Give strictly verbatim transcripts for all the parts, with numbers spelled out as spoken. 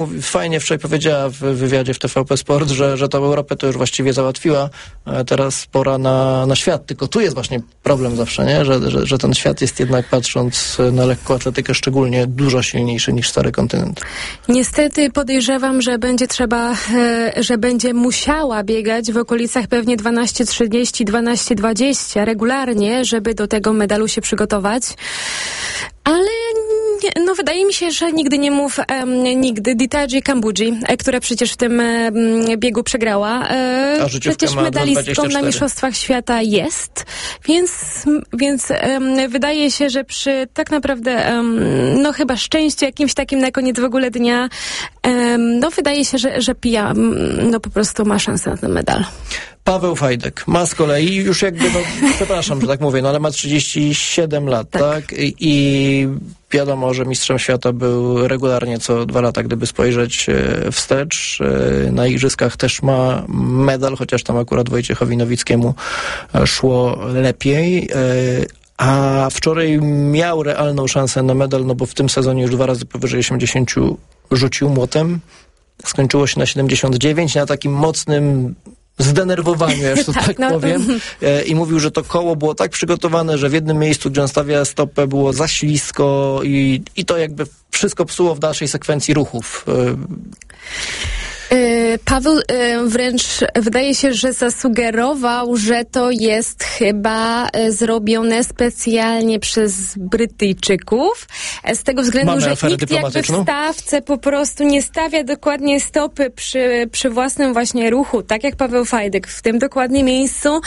Fajnie wczoraj powiedziała w wywiadzie w T V P Sport, że, że to Europę to już właściwie załatwiła. Teraz pora na, na świat. Tylko tu jest właśnie problem zawsze, nie? Że, że, że ten świat jest jednak, patrząc na lekkoatletykę szczególnie, dużo silniejszy niż stary kontynent. Niestety podejrzewam, że będzie trzeba, że będzie musiała biegać w okolicach pewnie dwanaście trzydzieści, dwanaście dwadzieścia regularnie, żeby do tego medalu się przygotować. Ale no wydaje mi się, że nigdy nie mów um, nigdy. Ditaji Kambodży, która przecież w tym um, biegu przegrała, e, przecież medalistką na Mistrzostwach Świata jest, więc, więc um, wydaje się, że przy tak naprawdę um, no chyba szczęściu jakimś takim na koniec w ogóle dnia, um, no wydaje się, że, że Pia no po prostu ma szansę na ten medal. Paweł Fajdek ma z kolei już jakby, no przepraszam, że tak mówię, no ale ma trzydzieści siedem lat, tak? tak? I, I wiadomo, że mistrzem świata był regularnie co dwa lata, gdyby spojrzeć wstecz. Na igrzyskach też ma medal, chociaż tam akurat Wojciechowi Nowickiemu szło lepiej. A wczoraj miał realną szansę na medal, no bo w tym sezonie już dwa razy powyżej osiemdziesiąt rzucił młotem. Skończyło się na siedemdziesiąt dziewięć, na takim mocnym zdenerwowaniu, ja to tak, tak no. powiem. I mówił, że to koło było tak przygotowane, że w jednym miejscu, gdzie on stawia stopę, było za ślisko i, i to jakby wszystko psuło w dalszej sekwencji ruchów. Paweł wręcz wydaje się, że zasugerował, że to jest chyba zrobione specjalnie przez Brytyjczyków. Z tego względu, Mamy że nikt jakby w stawce po prostu nie stawia dokładnie stopy przy, przy własnym właśnie ruchu, tak jak Paweł Fajdek w tym dokładnie miejscu.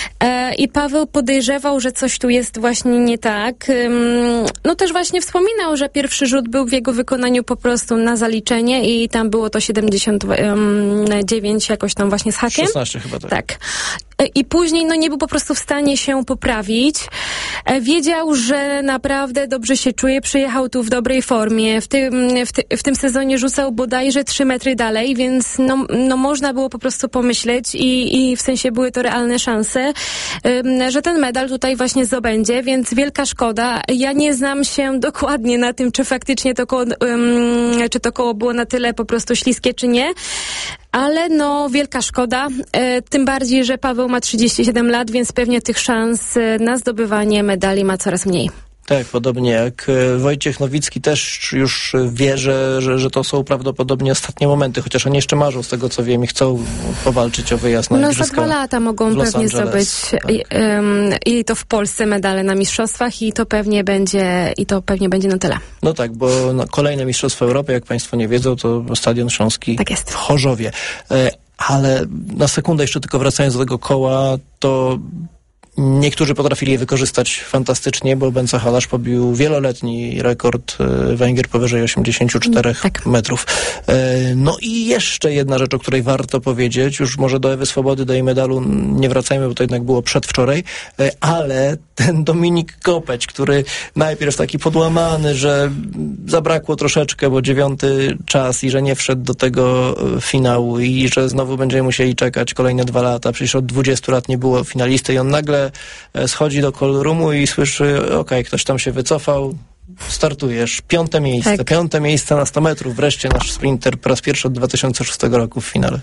I Paweł podejrzewał, że coś tu jest właśnie nie tak. No też właśnie wspominał, że pierwszy rzut był w jego wykonaniu po prostu na zaliczenie i tam było to siedemdziesiąt dziewięć jakoś tam właśnie z hakiem. szesnaście chyba, tak. Tak. I później no nie był po prostu w stanie się poprawić. Wiedział, że naprawdę dobrze się czuje, przyjechał tu w dobrej formie. W tym, w, ty, w tym sezonie rzucał bodajże trzy metry dalej, więc no, no można było po prostu pomyśleć i, i w sensie były to realne szanse, um, że ten medal tutaj właśnie zdobędzie, więc wielka szkoda. Ja nie znam się dokładnie na tym, czy faktycznie to koło, um, czy to koło było na tyle po prostu śliskie, czy nie. Ale no, wielka szkoda, e, tym bardziej, że Paweł ma trzydzieści siedem lat, więc pewnie tych szans na zdobywanie medali ma coraz mniej. Tak, podobnie jak Wojciech Nowicki też już wie, że, że, że to są prawdopodobnie ostatnie momenty, chociaż oni jeszcze marzą z tego, co wiem, i chcą powalczyć o wyjazd na No igrzyska. za dwa lata mogą pewnie zdobyć tak. i, um, i to w Polsce medale na mistrzostwach i to pewnie będzie i to pewnie będzie na tyle. No tak, bo no, kolejne Mistrzostwa Europy, jak Państwo nie wiedzą, to Stadion Śląski tak jest. w Chorzowie. E, ale na sekundę jeszcze tylko wracając do tego koła, to niektórzy potrafili je wykorzystać fantastycznie, bo Bence Halasz pobił wieloletni rekord Węgier powyżej osiemdziesiąt cztery tak. metrów. No i jeszcze jedna rzecz, o której warto powiedzieć, już może do Ewy Swobody, do jej medalu nie wracajmy, bo to jednak było przedwczoraj, ale ten Dominik Kopeć, który najpierw taki podłamany, że zabrakło troszeczkę, bo dziewiąty czas i że nie wszedł do tego finału i że znowu będziemy musieli czekać kolejne dwa lata, przecież od dwudziestu lat nie było finalisty i on nagle schodzi do call roomu i słyszy, okej, okay, ktoś tam się wycofał, startujesz. Piąte miejsce. Tak. Piąte miejsce na sto metrów. Wreszcie nasz sprinter po raz pierwszy od dwa tysiące szóstego roku w finale.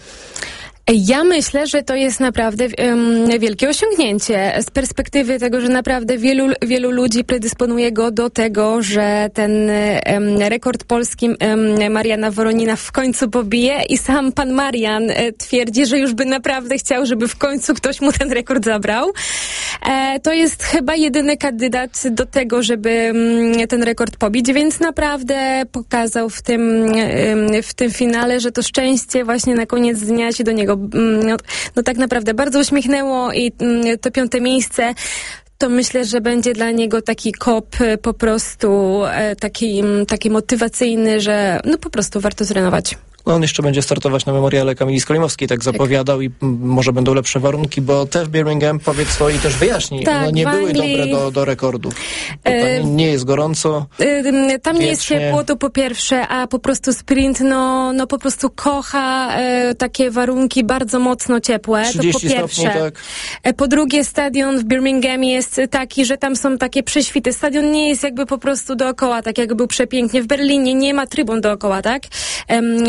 Ja myślę, że to jest naprawdę um, wielkie osiągnięcie z perspektywy tego, że naprawdę wielu, wielu ludzi predysponuje go do tego, że ten um, rekord polski um, Mariana Woronina w końcu pobije i sam pan Marian e, twierdzi, że już by naprawdę chciał, żeby w końcu ktoś mu ten rekord zabrał. E, to jest chyba jedyny kandydat do tego, żeby um, ten rekord pobić, więc naprawdę pokazał w tym, um, w tym finale, że to szczęście właśnie na koniec dnia się do niego No, no tak naprawdę bardzo uśmiechnęło i to piąte miejsce to myślę, że będzie dla niego taki kop po prostu taki, taki motywacyjny, że no po prostu warto trenować. No on jeszcze będzie startować na memoriale Kamili Skolimowskiej, tak zapowiadał, i m, może będą lepsze warunki, bo te w Birmingham, powiedz swoje, też wyjaśnij, Tak, one nie były Anglii... dobre do, do rekordów. Tam E... nie jest gorąco. E, tam nie jest wiecznie. Ciepło, to po pierwsze, a po prostu sprint, no, no po prostu kocha e, takie warunki bardzo mocno ciepłe, to po pierwsze. Stopni, tak. E, po drugie, stadion w Birminghamie jest taki, że tam są takie prześwity. Stadion nie jest jakby po prostu dookoła, tak jak był przepięknie. W Berlinie nie ma trybun dookoła, tak?